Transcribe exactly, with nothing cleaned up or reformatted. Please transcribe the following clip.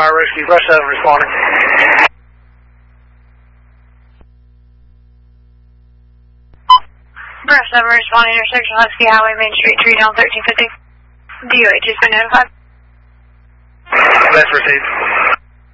Fire Rescue, Rush seven responding. Rush seven responding, intersection Husky Highway, Main Street, tree down thirteen fifty. D O H has been notified. That's received.